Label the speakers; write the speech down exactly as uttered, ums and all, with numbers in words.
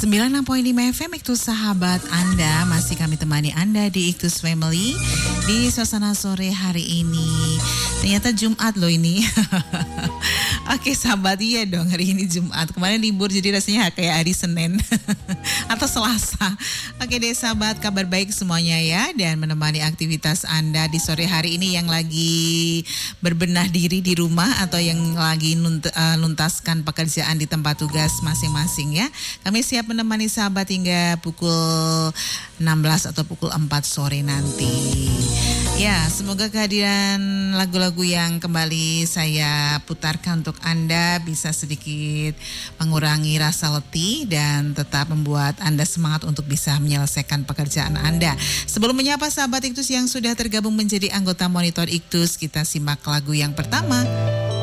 Speaker 1: sembilan puluh enam koma lima F M Iktus Sahabat Anda, masih kami temani Anda di Iktus Family di suasana sore hari ini. Ternyata Jumat loh ini. Oke sahabat, iya dong hari ini Jumat. Kemarin libur jadi rasanya kayak hari Senin atau Selasa. Oke deh sahabat, kabar baik semuanya ya, dan menemani aktivitas Anda di sore hari ini yang lagi berbenah diri di rumah atau yang lagi nunt- uh, nuntaskan pekerjaan di tempat tugas masing-masing ya. Kami siap menemani sahabat hingga pukul enam belas atau pukul empat sore nanti. Ya, semoga kehadiran lagu-lagu yang kembali saya putarkan untuk Anda bisa sedikit mengurangi rasa letih dan tetap membuat Anda semangat untuk bisa menyelesaikan pekerjaan Anda. Sebelum menyapa sahabat Iktus yang sudah tergabung menjadi anggota Monitor Iktus, kita simak lagu yang pertama.